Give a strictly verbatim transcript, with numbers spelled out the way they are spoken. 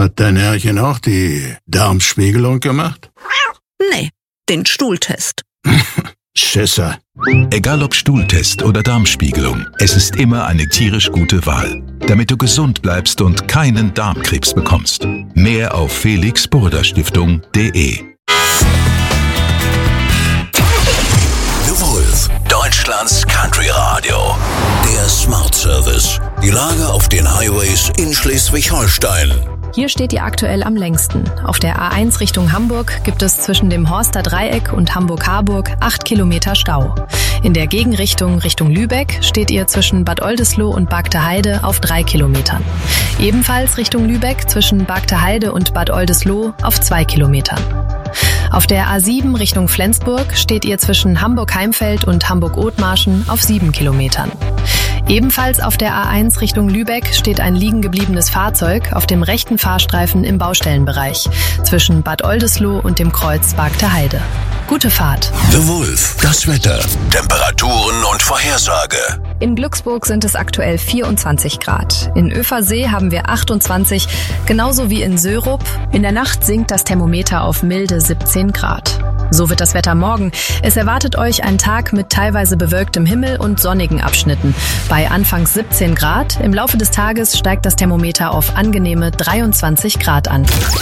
Hat dein Herrchen auch die Darmspiegelung gemacht? Nee, den Stuhltest. Schisser. Egal ob Stuhltest oder Darmspiegelung, es ist immer eine tierisch gute Wahl, damit du gesund bleibst und keinen Darmkrebs bekommst. Mehr auf felix burda stiftung punkt de. The Wolf, Deutschlands Country Radio. Der Smart Service. Die Lage auf den Highways in Schleswig-Holstein. Hier steht ihr aktuell am längsten. Auf der A eins Richtung Hamburg gibt es zwischen dem Horster Dreieck und Hamburg-Harburg acht Kilometer Stau. In der Gegenrichtung Richtung Lübeck steht ihr zwischen Bad Oldesloe und Bagteheide auf drei Kilometern. Ebenfalls Richtung Lübeck zwischen Bagteheide und Bad Oldesloe auf zwei Kilometern. Auf der A sieben Richtung Flensburg steht ihr zwischen Hamburg-Heimfeld und Hamburg-Othmarschen auf sieben Kilometern. Ebenfalls auf der A eins Richtung Lübeck steht ein liegen gebliebenes Fahrzeug auf dem rechten Fahrstreifen im Baustellenbereich zwischen Bad Oldesloe und dem Kreuz Bagteheide. Gute Fahrt. The Wolf, das Wetter, Temperaturen und Vorhersage. In Glücksburg sind es aktuell vierundzwanzig Grad. In Öfersee haben wir achtundzwanzig, genauso wie in Sörup. In der Nacht sinkt das Thermometer auf milde siebzehn Grad. So wird das Wetter morgen. Es erwartet euch ein Tag mit teilweise bewölktem Himmel und sonnigen Abschnitten. Bei anfangs siebzehn Grad, im Laufe des Tages steigt das Thermometer auf angenehme dreiundzwanzig Grad an.